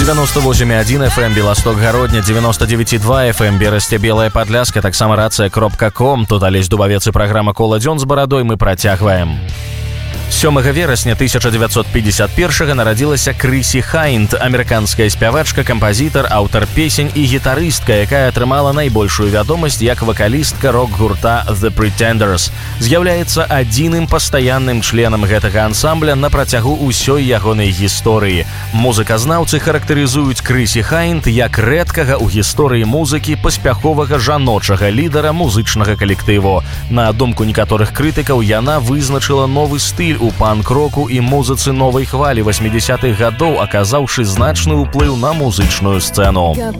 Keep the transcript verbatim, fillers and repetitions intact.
девяносто восемь и один эф эм Белосток Гародня, девяносто девять и два эф эм Берасце Белая Падляска, таксама рация кропка ком. Тут Алесь Дубавец и программа «Кола дзён з барадой» мы працягваем. сёмага верасня тысяча девятьсот пятьдесят первого нарадзілася Крысі Хайнд, амерыканская спявачка, кампазітар, аўтар песень і гітарыстка, якая атрымала найбольшую вядомасць як вакалістка рок-гурта The Pretenders. З'яўляецца адзіным пастаянным членам гэтага ансамбля на працягу ўсёй ягонай гісторыі. Музыказнаўцы характарызуюць Крысі Хайнд як рэдкага ў гісторыі музыкі паспяховага жаночага лідара музычнага калектыву. На думку некаторых крытыкаў, яна вызначыла новы стыль у панк-року і музыцы новай хвалі восьмідзесятых гадоў, аказаўшы значны ўплыў на музычную сцэну.